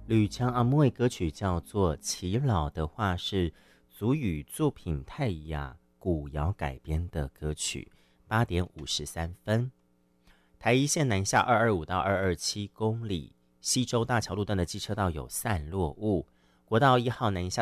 吕强阿木的歌曲叫做《齐老的话》，是族语作品泰雅古谣改编的歌曲。8:53。台一线南下225到227公里，西周大桥路段的机车道有散落物。国道1号南下